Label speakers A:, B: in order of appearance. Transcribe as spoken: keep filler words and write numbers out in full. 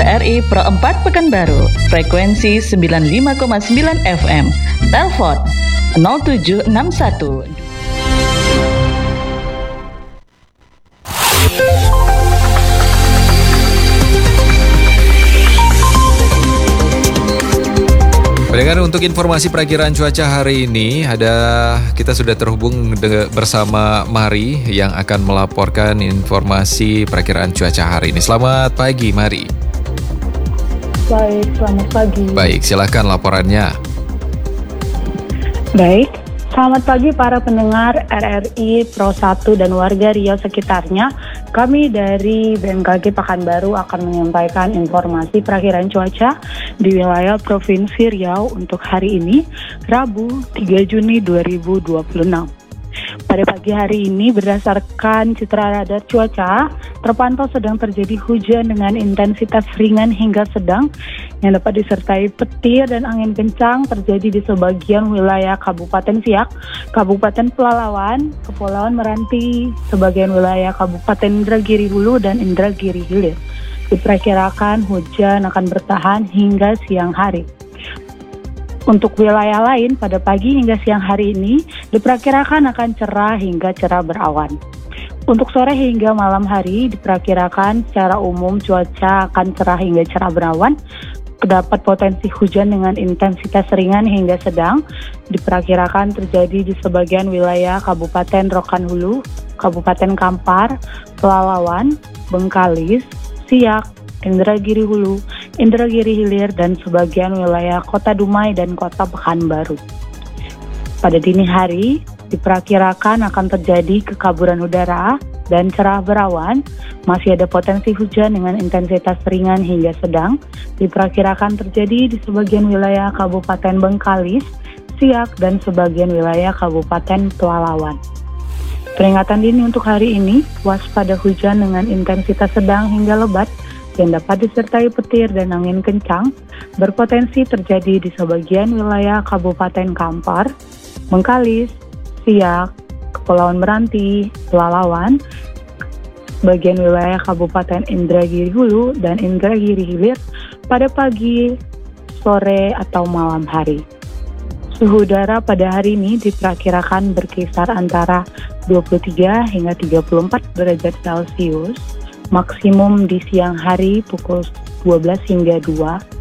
A: R I Pro empat Pekanbaru, frekuensi sembilan puluh lima koma sembilan F M. Telepon nol tujuh enam satu.
B: Pendengar, untuk informasi perakiraan cuaca hari ini, ada kita sudah terhubung de- bersama Mari yang akan melaporkan informasi perakiraan cuaca hari ini. Selamat pagi, Mari.
C: Baik, selamat pagi.
B: Baik, silakan laporannya.
C: Baik, selamat pagi para pendengar R R I Pro satu dan warga Riau sekitarnya. Kami dari B M K G Pekanbaru akan menyampaikan informasi perakiraan cuaca di wilayah Provinsi Riau untuk hari ini, Rabu tiga Juni dua ribu dua puluh enam. Pada pagi hari ini berdasarkan citra radar cuaca, terpantau sedang terjadi hujan dengan intensitas ringan hingga sedang yang dapat disertai petir dan angin kencang terjadi di sebagian wilayah Kabupaten Siak, Kabupaten Pelalawan, Kepulauan Meranti, sebagian wilayah Kabupaten Indragiri Hulu dan Indragiri Hilir. Diperkirakan hujan akan bertahan hingga siang hari. Untuk wilayah lain pada pagi hingga siang hari ini diperkirakan akan cerah hingga cerah berawan. Untuk sore hingga malam hari diperkirakan secara umum cuaca akan cerah hingga cerah berawan. Terdapat potensi hujan dengan intensitas ringan hingga sedang. Diperkirakan terjadi di sebagian wilayah Kabupaten Rokan Hulu, Kabupaten Kampar, Pelalawan, Bengkalis, Siak, Indragiri Hulu, Indragiri Hilir, dan sebagian wilayah Kota Dumai dan Kota Pekanbaru. Pada dini hari, diperkirakan akan terjadi kekaburan udara dan cerah berawan. Masih ada potensi hujan dengan intensitas ringan hingga sedang. Diperkirakan terjadi di sebagian wilayah Kabupaten Bengkalis, Siak, dan sebagian wilayah Kabupaten Pelalawan. Peringatan dini untuk hari ini, waspada hujan dengan intensitas sedang hingga lebat yang dapat disertai petir dan angin kencang, berpotensi terjadi di sebagian wilayah Kabupaten Kampar, Bengkalis, Siak, Kepulauan Meranti, Pelalawan, bagian wilayah Kabupaten Indragiri Hulu dan Indragiri Hilir pada pagi, sore, atau malam hari. Suhu udara pada hari ini diperkirakan berkisar antara dua puluh tiga hingga tiga puluh empat derajat Celcius. Maksimum di siang hari pukul dua belas hingga dua,